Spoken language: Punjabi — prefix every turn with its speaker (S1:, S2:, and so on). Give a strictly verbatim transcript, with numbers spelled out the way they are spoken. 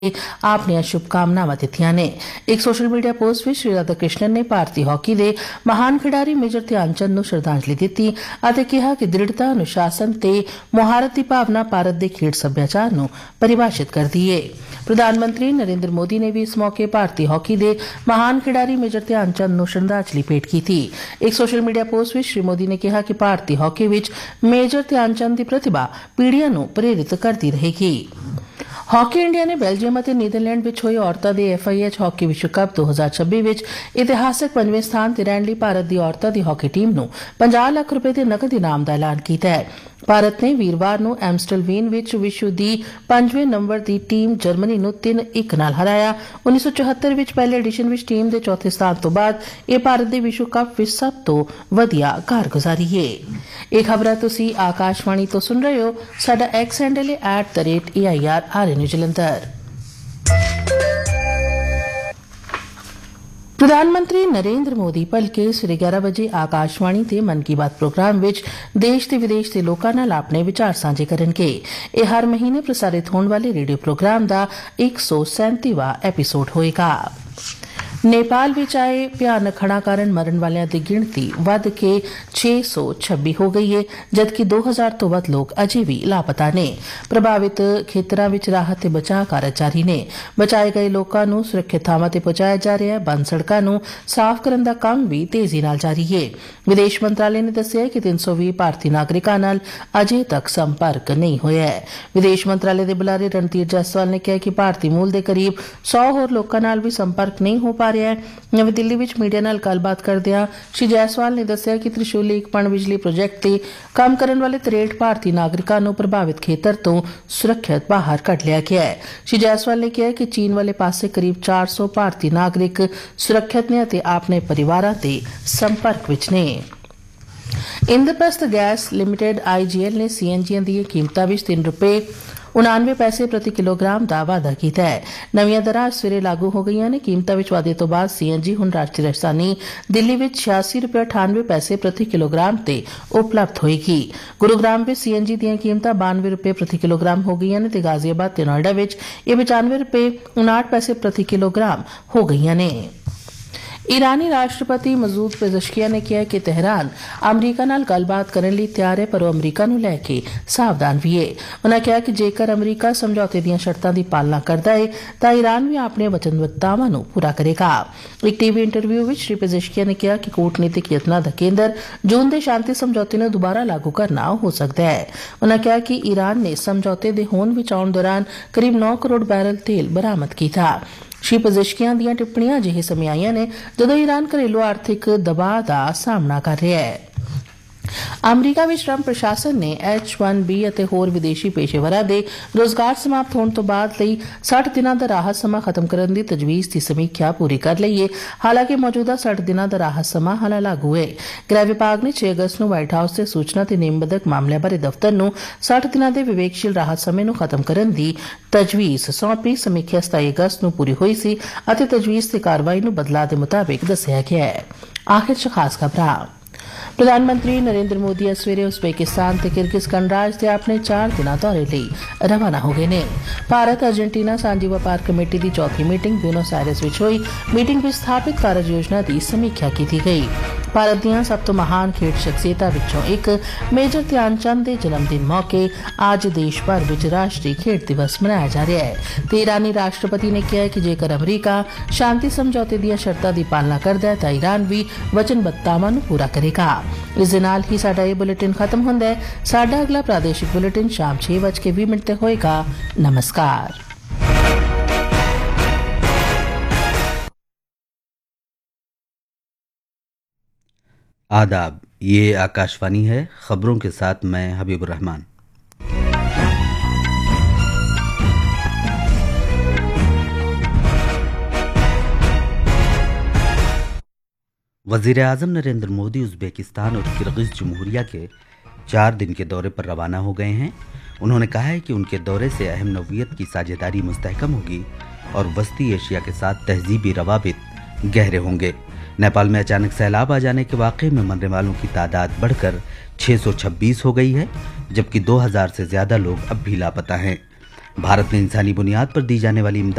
S1: ਆਪਣੀਆਂ ਸ਼ੁਭਕਾਮਨਾਵਾਂ ਦਿੱਤੀਆਂ ਨੇ। ਇੱਕ ਸੋਸ਼ਲ ਮੀਡੀਆ ਪੋਸਟ ਵਿੱਚ ਸ਼੍ਰੀ ਰਾਧਾ ਕ੍ਰਿਸ਼ਨਨ ਨੇ ਭਾਰਤੀ ਹਾਕੀ ਦੇ ਮਹਾਨ ਖਿਡਾਰੀ ਮੇਜਰ ਧਿਆਨ ਚੰਦ ਨੂੰ ਸ਼ਰਧਾਂਜਲੀ ਦਿੱਤੀ ਅਤੇ ਕਿਹਾ ਕਿ ਦ੍ਰਿੜਤਾ, ਅਨੁਸ਼ਾਸਨ ਤੇ ਮੁਹਾਰਤ ਦੀ ਭਾਵਨਾ ਭਾਰਤ ਦੇ ਖੇਡ ਸੱਭਿਆਚਾਰ ਨੂੰ ਪਰਿਭਾਸ਼ਿਤ ਕਰਦੀ ਏ। ਪ੍ਰਧਾਨ ਮੰਤਰੀ ਨਰਿੰਦਰ ਮੋਦੀ ਨੇ ਵੀ ਇਸ ਮੌਕੇ ਭਾਰਤੀ ਹਾਕੀ ਦੇ ਮਹਾਨ ਖਿਡਾਰੀ ਮੇਜਰ ਧਿਆਨ ਚੰਦ ਨੂੰ ਸ਼ਰਧਾਂਜਲੀ ਭੇਟ ਕੀਤੀ। ਇੱਕ ਸੋਸ਼ਲ ਮੀਡੀਆ ਪੋਸਟ ਵਿੱਚ ਸ਼੍ਰੀ ਮੋਦੀ ਨੇ ਕਿਹਾ ਕਿ ਭਾਰਤੀ ਹਾਕੀ ਵਿੱਚ ਮੇਜਰ ਧਿਆਨ ਚੰਦ ਦੀ ਪ੍ਰਤਿਭਾ ਪੀੜ੍ਹੀਆਂ ਨੂੰ ਪ੍ਰੇਰਿਤ ਕਰਦੀ ਰਹੇਗੀ। ਹਾਕੀ ਇੰਡੀਆ ਨੇ ਬੈਲਜੀਅਮ ਅਤੇ ਨੀਦਰਲੈਂਡ ਵਿੱਚ ਹੋਏ ਔਰਤਾਂ ਦੇ ਐਫ ਆਈ ਐਚ ਹਾਕੀ ਵਿਸ਼ਵ ਕੱਪ ਦੋ ਹਜ਼ਾਰ ਛੱਬੀ ਵਿੱਚ ਇਤਿਹਾਸਕ ਪੰਜਵੇਂ ਸਥਾਨ ਤੇ ਰਹਿਣ ਲਈ ਭਾਰਤ ਦੀ ਔਰਤਾਂ ਦੀ ਹਾਕੀ ਟੀਮ ਨੂੰ ਪੰਜਾਹ ਲੱਖ ਰੁਪਏ ਦੇ ਨਕਦ ਇਨਾਮ ਦਾ ਐਲਾਨ ਕੀਤਾ ਹੈ। ਭਾਰਤ ਨੇ ਵੀਰਵਾਰ ਨੂੰ ਐਮਸਟਲਵੀਨ ਵਿੱਚ ਵਿਸ਼ਵ ਦੀ ਪੰਜਵੇਂ ਨੰਬਰ ਦੀ ਟੀਮ ਜਰਮਨੀ ਨੂੰ ਤਿੰਨ ਇੱਕ ਨਾਲ ਹਰਾਇਆ। ਉੱਨੀ ਸੌ ਚੌਹੱਤਰ ਵਿੱਚ ਪਹਿਲੇ ਐਡੀਸ਼ਨ ਵਿੱਚ ਟੀਮ ਦੇ ਚੌਥੇ ਸਥਾਨ ਤੋਂ ਬਾਅਦ ਇਹ ਭਾਰਤ ਦੇ ਵਿਸ਼ਵ ਕੱਪ ਵਿੱਚ ਸਭ ਤੋਂ ਵਧੀਆ ਕਾਰਗੁਜ਼ਾਰੀ ਹੈ। ਇਹ ਖਬਰਾਂ ਤੁਸੀਂ ਆਕਾਸ਼ਵਾਣੀ ਤੋਂ ਸੁਣ ਰਹੇ ਹੋ। ਸਾਡਾ ਐਕਸ ਹੈਂਡਲ ਹੈ at the rate A I R R ਐਨ ਜਲੰਧਰ। ਪ੍ਰਧਾਨਮੰਤਰੀ ਨਰਿੰਦਰ ਮੋਦੀ ਭਲਕੇ ਸਵੇਰੇ ਗਿਆਰਾਂ ਵਜੇ ਆਕਾਸ਼ਵਾਣੀ ਤੇ ਮਨ ਕੀ ਬਾਤ ਪ੍ਰੋਗਰਾਮ ਵਿੱਚ ਦੇਸ਼ ਤੇ ਵਿਦੇਸ਼ ਦੇ ਲੋਕਾਂ ਨਾਲ ਆਪਣੇ ਵਿਚਾਰ ਸਾਂਝੇ ਕਰਨਗੇ। ਇਹ ਹਰ ਮਹੀਨੇ ਪ੍ਰਸਾਰਿਤ ਹੋਣ ਵਾਲੇ ਰੇਡੀਓ ਪ੍ਰੋਗਰਾਮ ਦਾ ਇੱਕ ਸੌ ਸੈਂਤੀਵਾਂ ਐਪੀਸੋਡ ਹੋਏਗਾ। ਨੇਪਾਲ ਵਿੱਚ ਆਏ ਭਿਆਨਕ ਹੜ੍ਹਾਂ ਕਾਰਨ ਮਰਨ ਵਾਲਿਆਂ ਦੀ ਗਿਣਤੀ ਵੱਧ ਕੇ ਛੇ ਸੌ ਛੱਬੀ ਹੋ ਗਈ ਹੈ, ਜਦਕਿ ਦੋ ਹਜ਼ਾਰ ਤੋਂ ਵੱਧ ਲੋਕ ਅਜੇ ਵੀ ਲਾਪਤਾ ਨੇ। ਪ੍ਰਭਾਵਿਤ ਖੇਤਰਾਂ ਵਿੱਚ ਰਾਹਤ ਤੇ ਬਚਾਅ ਕਾਰਜ ਜਾਰੀ ਨੇ। ਬਚਾਏ ਗਏ ਲੋਕਾਂ ਨੂੰ ਸੁਰੱਖਿਅਤ ਥਾਵਾਂ ਤੇ ਪਹੁੰਚਾਇਆ ਜਾ ਰਿਹਾ ਹੈ। ਬੰਦ ਸੜਕਾਂ ਨੂੰ ਸਾਫ਼ ਕਰਨ ਦਾ ਕੰਮ ਵੀ ਤੇਜ਼ੀ ਨਾਲ ਜਾਰੀ ਹੈ। ਵਿਦੇਸ਼ ਮੰਤਰਾਲੇ ਨੇ ਦੱਸਿਆ ਕਿ ਤਿੰਨ ਸੌ ਵੀਹ ਭਾਰਤੀ ਨਾਗਰਿਕਾਂ ਨਾਲ ਅਜੇ ਤੱਕ ਸੰਪਰਕ ਨਹੀਂ ਹੋਇਆ ਹੈ। ਵਿਦੇਸ਼ ਮੰਤਰਾਲੇ ਦੇ ਬੁਲਾਰੇ ਰਣਧੀਰ ਜੈਸਵਾਲ ਨੇ ਕਿਹਾ ਕਿ ਭਾਰਤੀ ਮੂਲ ਦੇ ਕਰੀਬ ਸੌ ਹੋਰ ਲੋਕਾਂ ਨਾਲ ਵੀ ਸੰਪਰਕ ਨਹੀਂ ਹੋ ਪਾ ਰਿਹਾ ਹੈ। ਨਵੀਂ ਦਿੱਲੀ ਵਿੱਚ ਮੀਡੀਆ ਨਾਲ ਗੱਲਬਾਤ ਕਰਦਿਆਂ ਸ਼੍ਰੀ ਜੈਸਵਾਲ ਨੇ ਦੱਸਿਆ ਕਿ ਤ੍ਰਿਸ਼ੂਲੀ ਇੱਕ ਪਣ ਬਿਜਲੀ ਪ੍ਰੋਜੈਕਟ ਤੇ ਕੰਮ ਕਰਨ ਵਾਲੇ ਤਰੇਹਠ ਭਾਰਤੀ ਨਾਗਰਿਕਾਂ ਨੂੰ ਪ੍ਰਭਾਵਿਤ ਖੇਤਰ ਤੋਂ ਸੁਰੱਖਿਅਤ ਬਾਹਰ ਕੱਢ ਲਿਆ ਗਿਆ ਹੈ। ਸ਼੍ਰੀ ਜੈਸਵਾਲ ਨੇ ਕਿਹਾ ਕਿ ਚੀਨ ਵਾਲੇ ਪਾਸੇ ਕਰੀਬ ਚਾਰ ਸੌ ਭਾਰਤੀ ਨਾਗਰਿਕ ਸੁਰੱਖਿਅਤ ਨੇ ਅਤੇ ਆਪਣੇ ਪਰਿਵਾਰਾਂ ਦੇ ਸੰਪਰਕ ਵਿੱਚ ਨੇ। ਇੰਦਰਪ੍ਰਸਥ ਗੈਸ ਲਿਮਿਟਡ ਆਈ ਜੀ ਐਲ ਨੇ ਸੀ ਐਨ ਜੀਆਂ ਦੀਆਂ ਕੀਮਤਾਂ ਵਿੱਚ ਤਿੰਨ ਰੁਪਏ ਉਨਾਨਵੇਂ ਪੈਸੇ ਪ੍ਰਤੀ ਕਿਲੋਗ੍ਰਾਮ ਦਾ ਵਾਧਾ ਕੀਤਾ ਹੈ। ਨਵੀਆਂ ਦਰਾਂ ਸਵੇਰੇ ਲਾਗੂ ਹੋ ਗਈਆਂ ਨੇ। ਕੀਮਤਾਂ ਵਿੱਚ ਵਾਧੇ ਤੋਂ ਬਾਅਦ ਸੀ ਐਨ ਜੀ ਹੁਣ ਰਾਸ਼ਟਰੀ ਰਾਜਧਾਨੀ ਦਿੱਲੀ ਵਿੱਚ ਛਿਆਸੀ ਰੁਪਏ ਅਠਾਨਵੇਂ ਪੈਸੇ ਪ੍ਰਤੀ ਕਿਲੋਗ੍ਰਾਮ ਤੇ ਉਪਲਬਧ ਹੋਏਗੀ। ਗੁਰੂਗ੍ਰਾਮ ਵਿੱਚ ਸੀ ਐਨ ਜੀ ਦੀਆਂ ਕੀਮਤਾਂ ਬਾਨਵੇਂ ਰੁਪਏ ਪ੍ਰਤੀ ਕਿਲੋਗ੍ਰਾਮ ਹੋ ਗਈਆਂ ਨੇ ਤੇ ਗਾਜ਼ੀਆਬਾਦ ਤੇ ਨੋਇਡਾ ਵਿੱਚ ਇਹ ਪਚਾਨਵੇਂ ਰੁਪਏ ਉਨਾਹਠ ਪੈਸੇ ਪ੍ਰਤੀ ਕਿਲੋਗ੍ਰਾਮ ਹੋ ਗਈਆਂ ਨੇ। ਈਰਾਨੀ ਰਾਸ਼ਟਰਪਤੀ ਮਸੂਦ ਪੇਜ਼ਸ਼ਕਿਆਨ ਨੇ ਕਿਹਾ ਕਿ ਤਹਿਰਾਨ ਅਮਰੀਕਾ ਨਾਲ ਗੱਲਬਾਤ ਕਰਨ ਲਈ ਤਿਆਰ ਹੈ, ਪਰ ਉਹ ਅਮਰੀਕਾ ਨੂੰ ਲੈ ਕੇ ਸਾਵਧਾਨ ਵੀ ਹੈ। ਉਨ੍ਹਾਂ ਕਿਹਾ ਕਿ ਜੇਕਰ ਅਮਰੀਕਾ ਸਮਝੌਤੇ ਦੀਆਂ ਸ਼ਰਤਾਂ ਦੀ ਪਾਲਣਾ ਕਰਦਾ ਹੈ ਤਾਂ ਈਰਾਨ ਵੀ ਆਪਣੀਆਂ ਵਚਨਬੱਧਤਾਵਾਂ ਨੂੰ ਪੂਰਾ ਕਰੇਗਾ। ਇੱਕ ਟੀਵੀ ਇੰਟਰਵਿਊ ਵਿੱਚ ਸ਼੍ਰੀ ਪੇਜ਼ਸ਼ਕਿਆਨ ਨੇ ਕਿਹਾ ਕਿ ਕੂਟਨੀਤਿਕ ਯਤਨਾਂ ਦਾ ਕੇਂਦਰ ਜੂਨ ਦੇ ਸ਼ਾਂਤੀ ਸਮਝੌਤੇ ਨੂੰ ਦੁਬਾਰਾ ਲਾਗੂ ਕਰਨਾ ਹੋ ਸਕਦਾ ਹੈ। ਉਨ੍ਹਾਂ ਕਿਹਾ ਕਿ ਈਰਾਨ ਨੇ ਸਮਝੌਤੇ ਦੇ ਹੋਂਦ ਵਿੱਚ ਆਉਣ ਦੌਰਾਨ ਕਰੀਬ ਨੌ ਕਰੋੜ ਬੈਰਲ ਤੇਲ ਬਰਾਮਦ ਕੀਤਾ। ਸ਼੍ਰੀ ਪੇਜ਼ਸ਼ਕਿਆਨ ਦੀਆਂ ਟਿੱਪਣੀਆਂ ਅਜਿਹੇ ਸਮੇਂ ਆਈਆਂ ਨੇ ਜਦੋਂ ਈਰਾਨ ਘਰੇਲੂ ਆਰਥਿਕ ਦਬਾਅ ਦਾ ਸਾਹਮਣਾ ਕਰ ਰਿਹਾ ਹੈ। ਅਮਰੀਕਾ ਵਿੱਚ ਟਰੰਪ ਪ੍ਰਸ਼ਾਸਨ ਨੇ ਐਚ ਵਨ ਬੀ ਅਤੇ ਹੋਰ ਵਿਦੇਸ਼ੀ ਪੇਸ਼ੇਵਰਾਂ ਦੇ ਰੋਜ਼ਗਾਰ ਸਮਾਪਤ ਹੋਣ ਤੋਂ ਬਾਅਦ ਲਈ ਸੱਠ ਦਿਨਾਂ ਦਾ ਰਾਹਤ ਸਮਾਂ ਖਤਮ ਕਰਨ ਦੀ ਤਜਵੀਜ਼ ਦੀ ਸਮੀਖਿਆ ਪੂਰੀ ਕਰ ਲਈ ਹੈ। ਹਾਲਾਂਕਿ ਮੌਜੂਦਾ ਸੱਠ ਦਿਨਾਂ ਦਾ ਰਾਹਤ ਸਮਾਂ ਹਾਲੇ ਲਾਗੂ ਹੈ। ਗ੍ਰਹਿ ਵਿਭਾਗ ਨੇ ਛੇ ਅਗਸਤ ਨੂੰ ਵਾਈਟ ਹਾਊਸ ਦੇ ਸੂਚਨਾ ਤੇ ਨਿਯਮਬੱਧਕ ਮਾਮਲਿਆਂ ਬਾਰੇ ਦਫ਼ਤਰ ਨੂੰ ਸੱਠ ਦਿਨਾਂ ਦੇ ਵਿਵੇਕਸ਼ੀਲ ਰਾਹਤ ਸਮੇਂ ਨੂੰ ਖਤਮ ਕਰਨ ਦੀ ਤਜਵੀਜ਼ ਸੌਂਪੀ। ਸਮੀਖਿਆ ਸਤਾਈ ਅਗਸਤ ਨੂੰ ਪੂਰੀ ਹੋਈ ਸੀ ਅਤੇ ਤਜਵੀਜ਼ ਤੇ ਕਾਰਵਾਈ ਨੂੰ ਬਦਲਾਅ ਦੇ ਮੁਤਾਬਿਕ ਦੱਸਿਆ ਗਿਆ ਹੈ। ਆਖਿਰ ਚ ਖਾਸ ਖਬਰਾਂ। ਪ੍ਰਧਾਨ ਮੰਤਰੀ ਨਰਿੰਦਰ ਮੋਦੀ ਅੱਜ ਸਵੇਰੇ ਉਜ਼ਬੇਕਿਸਤਾਨ ਤੇ ਕਿਰਗਿਜ਼ ਗਣਰਾਜ ਦੇ ਆਪਣੇ ਚਾਰ ਦਿਨਾਂ ਦੌਰੇ ਲਈ ਰਵਾਨਾ ਹੋ ਗਏ ਨੇ। ਭਾਰਤ ਅਰਜਨਟੀਨਾ ਸਾਂਝੀ ਵਪਾਰ ਕਮੇਟੀ ਦੀ ਚੌਥੀ ਮੀਟਿੰਗ ਬਿਊਨਸ ਆਇਰਸ ਵਿੱਚ ਹੋਈ। ਮੀਟਿੰਗ ਵਿੱਚ ਸਥਾਪਿਤ ਕਾਰਜ ਯੋਜਨਾ ਦੀ ਸਮੀਖਿਆ ਕੀਤੀ ਗਈ। ਭਾਰਤ ਦੀਆਂ ਸਭ ਤੋਂ ਮਹਾਨ ਖੇਡ ਸ਼ਖਸੀਅਤਾਂ ਵਿੱਚੋਂ ਇੱਕ ਮੇਜਰ ਧਿਆਨ ਚੰਦ ਦੇ ਜਨਮ ਦਿਨ ਮੌਕੇ ਅੱਜ ਦੇਸ਼ ਭਰ ਵਿੱਚ ਰਾਸ਼ਟਰੀ ਖੇਡ ਦਿਵਸ ਮਨਾਇਆ ਜਾ ਰਿਹਾ ਹੈ ਤੇ ਈਰਾਨੀ ਰਾਸ਼ਟਰਪਤੀ ਨੇ ਕਿਹਾ ਕਿ ਜੇਕਰ ਅਮਰੀਕਾ ਸ਼ਾਂਤੀ ਸਮਝੌਤੇ ਦੀਆਂ ਸ਼ਰਤਾਂ ਦੀ ਪਾਲਣਾ ਕਰਦਾ ਹੈ ਤਾਂ ਈਰਾਨ ਵੀ ਵਚਨਬੱਧਤਾਵਾਂ ਨੂੰ ਪੂਰਾ ਕਰੇਗਾ। ਇਸ ਦੇ ਨਾਲ ਹੀ ਸਾਡਾ ਇਹ ਬੁਲੇਟਿਨ ਖਤਮ ਹੁੰਦਾ ਹੈ। ਸਾਡਾ ਅਗਲਾ ਪ੍ਰਾਦੇਸ਼ਿਕ ਬੁਲੇਟਿਨ ਸ਼ਾਮ ਛੇ ਵਜ ਕੇ ਵੀਹ ਮਿੰਟ ਤੇ ਹੋਏਗਾ। ਨਮਸਕਾਰ।
S2: आदाब, ये आकाशवाणी है। खबरों के साथ मैं हबीबुर रहमान। वज़ीर आज़म नरेंद्र मोदी उज़्बेकिस्तान और किर्गिज़ जमहूरिया के चार दिन के दौरे पर रवाना हो गए हैं। उन्होंने कहा है कि उनके दौरे से अहम नौइयत की साझेदारी मुस्तहकम होगी और वस्ती एशिया के साथ तहजीबी रवाबित गहरे होंगे। नेपाल में अचानक सैलाब आ जाने के वाक़े में मरने वालों की तादाद बढ़कर छह सौ छब्बीस हो गई है, जबकि दो हज़ार से ज़्यादा लोग अब भी लापता हैं। भारत ने इंसानी बुनियाद पर दी जाने वाली